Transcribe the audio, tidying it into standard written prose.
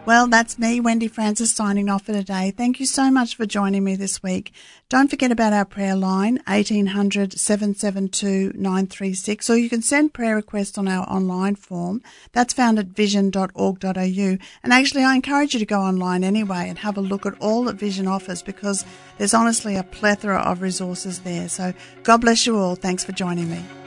Well, that's me, Wendy Francis, signing off for today. Thank you so much for joining me this week. Don't forget about our prayer line, 1800 772 936, or you can send prayer requests on our online form. That's found at vision.org.au. And actually, I encourage you to go online anyway and have a look at all that Vision offers, because there's honestly a plethora of resources there. So God bless you all. Thanks for joining me.